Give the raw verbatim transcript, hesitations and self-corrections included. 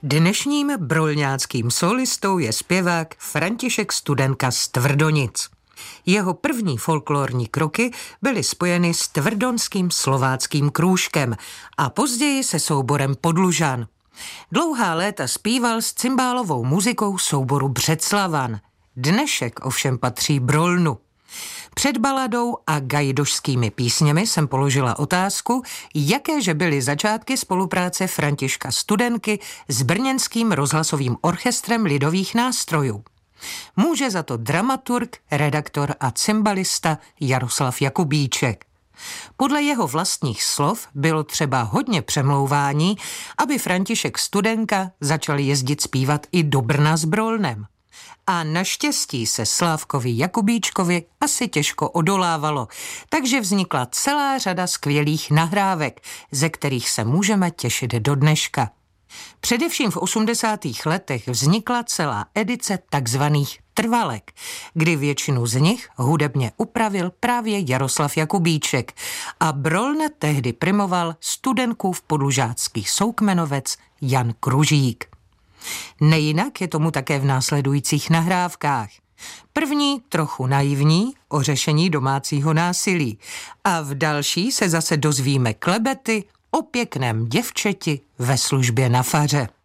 Dnešním brolňáckým solistou je zpěvák František Studenka z Tvrdonic. Jeho první folklorní kroky byly spojeny s tvrdonským slováckým krůžkem a později se souborem Podlužan. Dlouhá léta zpíval s cymbálovou muzikou souboru Břeclavan. Dnešek ovšem patří Brolnu. Před baladou a gajdošskými písněmi jsem položila otázku, jakéže byly začátky spolupráce Františka Studenky s brněnským rozhlasovým orchestrem lidových nástrojů. Může za to dramaturg, redaktor a cymbalista Jaroslav Jakubíček. Podle jeho vlastních slov bylo třeba hodně přemlouvání, aby František Studenka začal jezdit zpívat i do Brna s Brolnem. A naštěstí se Slávkovi Jakubíčkovi asi těžko odolávalo, takže vznikla celá řada skvělých nahrávek, ze kterých se můžeme těšit do dneška. Především v osmdesátých letech vznikla celá edice takzvaných trvalek, kdy většinu z nich hudebně upravil právě Jaroslav Jakubíček a Brolna tehdy primoval Studenkův podlužácký soukmenovec Jan Kružík. Nejinak je tomu také v následujících nahrávkách. První trochu naivní o řešení domácího násilí a v další se zase dozvíme klebety o pěkném děvčeti ve službě na faře.